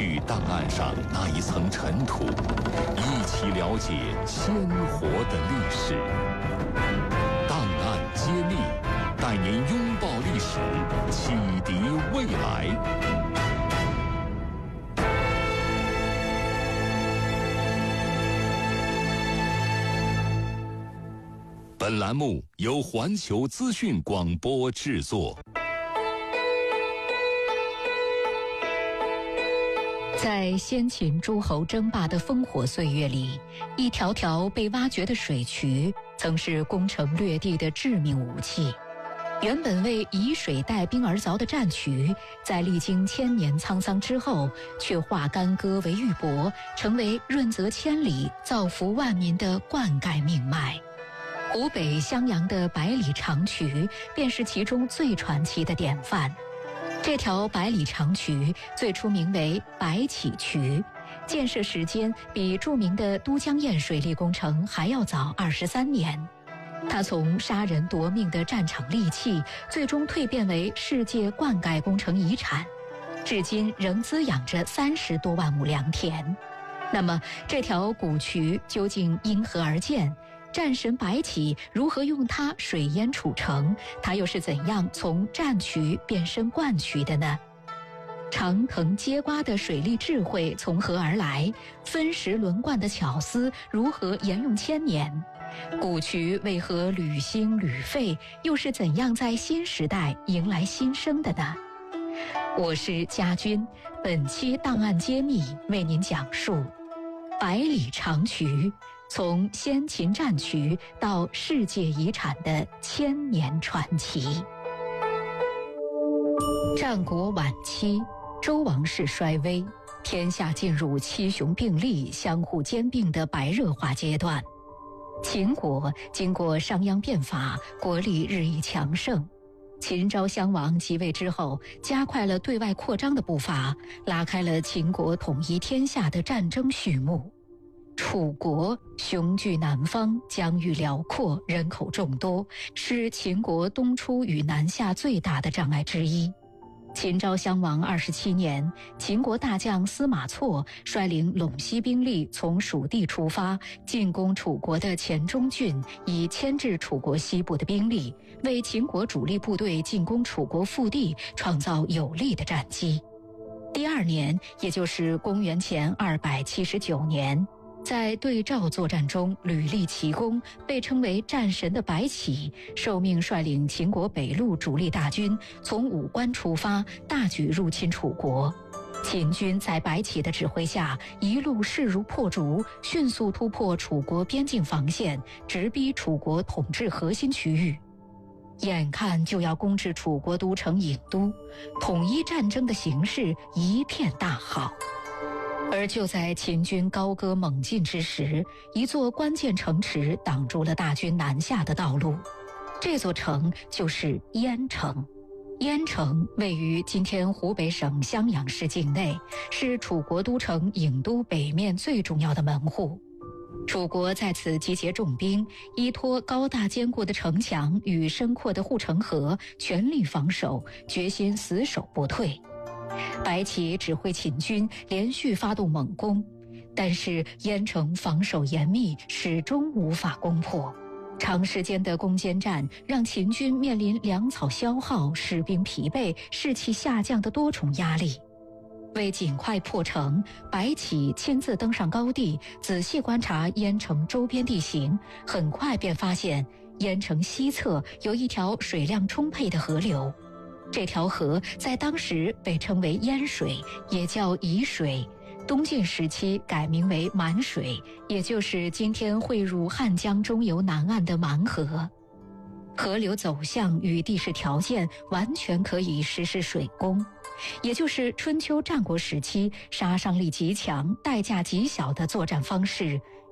去档案上那一层尘土，一起了解鲜活的历史。档案揭秘，带您拥抱历史，启迪未来。本栏目由环球资讯广播制作。 在先秦诸侯争霸的烽火岁月里，一条条被挖掘的水渠曾是攻城略地的致命武器。原本为以水带兵而凿的战渠，在历经千年沧桑之后，却化干戈为玉帛，成为润泽千里、造福万民的灌溉命脉。湖北襄阳的百里长渠便是其中最传奇的典范。这条百里长渠最初名为白起渠，建设时间比著名的都江堰水利工程还要早23年。它从杀人夺命的战场利器，最终蜕变为世界灌溉工程遗产，至今仍滋养着30多万亩良田。那么，这条古渠究竟因何而建？战神白起如何用它水淹楚城？他又是怎样从战渠变身灌渠的呢？长藤接瓜的水利智慧从何而来？分时轮灌的巧思如何沿用千年？古渠为何屡兴屡废？又是怎样在新时代迎来新生的呢？我是家军，本期档案揭秘为您讲述百里长渠，从先秦战渠到世界遗产的千年传奇。战国晚期，周王室衰微，天下进入七雄并立、相互兼并的白热化阶段。秦国经过商鞅变法，国力日益强盛。秦昭襄王即位之后，加快了对外扩张的步伐，拉开了秦国统一天下的战争序幕。楚国雄踞南方，疆域辽阔，人口众多，是秦国东出与南下最大的障碍之一。秦昭襄王27年，秦国大将司马错率领陇西兵力从蜀地出发，进攻楚国的黔中郡，以牵制楚国西部的兵力，为秦国主力部队进攻楚国腹地创造有利的战机。第二年，也就是公元前279年，在对赵作战中屡立奇功，被称为战神的白起受命率领秦国北路主力大军从武关出发，大举入侵楚国。秦军在白起的指挥下，一路势如破竹，迅速突破楚国边境防线，直逼楚国统治核心区域。眼看就要攻至楚国都城郢都，统一战争的形势一片大好。而就在秦军高歌猛进之时，一座关键城池挡住了大军南下的道路。这座城就是鄢城。鄢城位于今天湖北省襄阳市境内，是楚国都城郢都北面最重要的门户。楚国在此集结重兵，依托高大坚固的城墙与深阔的护城河，全力防守，决心死守不退。白起指挥秦军连续发动猛攻，但是鄢城防守严密，始终无法攻破。长时间的攻坚战让秦军面临粮草消耗、士兵疲惫、士气下降的多重压力。为尽快破城，白起亲自登上高地，仔细观察鄢城周边地形，很快便发现鄢城西侧有一条水量充沛的河流。这条河在当时被称为鄢水，也叫沂水，东晋时期改名为满水，也就是今天汇入汉江中游南岸的蛮河。河流走向与地势条件完全可以实施水攻，也就是春秋战国时期杀伤力极强、代价极小的作战方式，